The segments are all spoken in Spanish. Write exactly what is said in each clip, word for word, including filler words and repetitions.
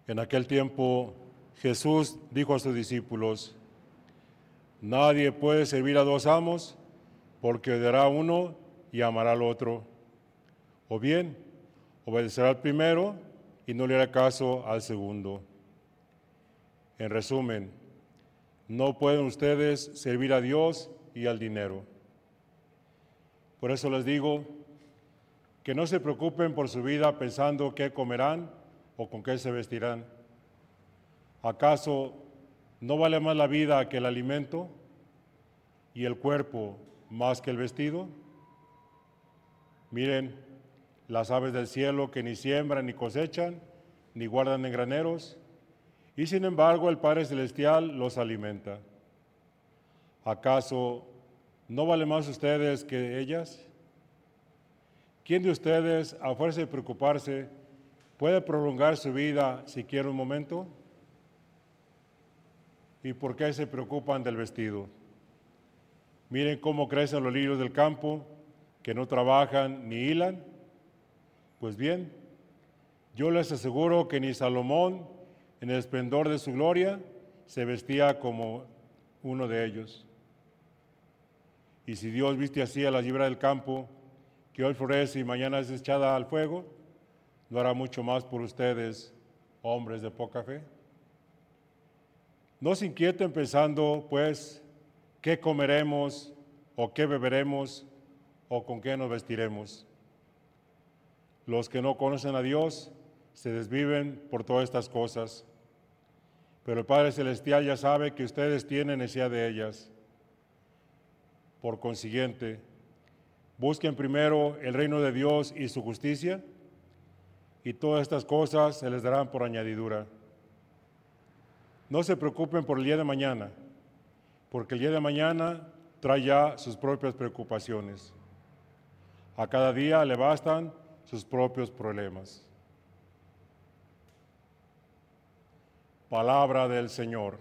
En aquel tiempo Jesús dijo a sus discípulos: nadie puede servir a dos amos, porque odiará a uno y amará al otro. O bien, obedecerá al primero y no le hará caso al segundo. En resumen, no pueden ustedes servir a Dios y al dinero. Por eso les digo que no se preocupen por su vida pensando qué comerán o con qué se vestirán. ¿Acaso no vale más la vida que el alimento y el cuerpo más que el vestido? Miren las aves del cielo que ni siembran ni cosechan, ni guardan en graneros, y sin embargo el Padre Celestial los alimenta. ¿Acaso no vale más ustedes que ellas? ¿Quién de ustedes, a fuerza de preocuparse, puede prolongar su vida siquiera un momento? ¿Y por qué se preocupan del vestido? Miren cómo crecen los lirios del campo, que no trabajan ni hilan. Pues bien, yo les aseguro que ni Salomón, en el esplendor de su gloria, se vestía como uno de ellos. Y si Dios viste así a la hierba del campo, que hoy florece y mañana es echada al fuego, ¿no hará mucho más por ustedes, hombres de poca fe? No se inquieten pensando, pues, qué comeremos, o qué beberemos, o con qué nos vestiremos. Los que no conocen a Dios se desviven por todas estas cosas, pero el Padre Celestial ya sabe que ustedes tienen necesidad de ellas. Por consiguiente, busquen primero el reino de Dios y su justicia, y todas estas cosas se les darán por añadidura. No se preocupen por el día de mañana, porque el día de mañana trae ya sus propias preocupaciones. A cada día le bastan sus propios problemas. Palabra del Señor.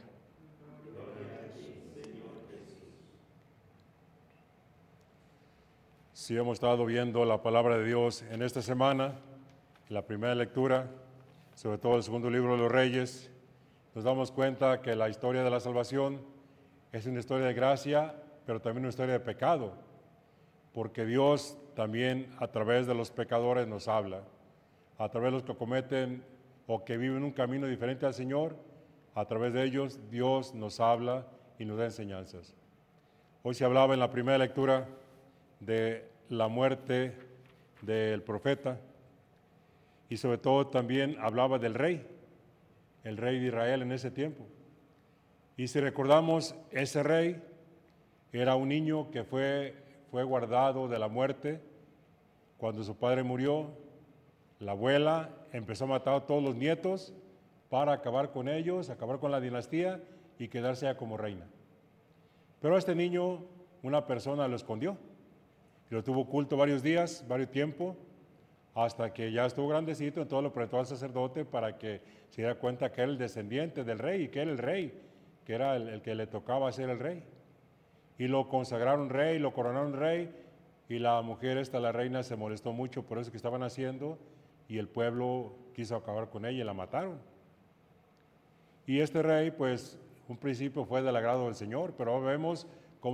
Si hemos estado viendo la palabra de Dios en esta semana, en la primera lectura, sobre todo el segundo libro de los Reyes, nos damos cuenta que la historia de la salvación es una historia de gracia, pero también una historia de pecado, porque Dios también a través de los pecadores nos habla, a través de los que cometen o que viven un camino diferente al Señor, a través de ellos Dios nos habla y nos da enseñanzas. Hoy se hablaba en la primera lectura de la muerte del profeta y sobre todo también hablaba del rey, el rey de Israel en ese tiempo. Y si recordamos, ese rey era un niño que fue, fue guardado de la muerte cuando su padre murió. La abuela empezó a matar a todos los nietos para acabar con ellos, acabar con la dinastía y quedarse ya como reina. Pero a este niño una persona lo escondió y lo tuvo oculto varios días, varios tiempo, hasta que ya estuvo grandecito. Entonces lo presentó al sacerdote para que se diera cuenta que era el descendiente del rey y que era el rey, que era el, el que le tocaba ser el rey. Y lo consagraron rey, lo coronaron rey, y la mujer esta, la reina, se molestó mucho por eso que estaban haciendo, y el pueblo quiso acabar con ella y la mataron. Y este rey, pues, un principio fue del agrado del Señor, pero vemos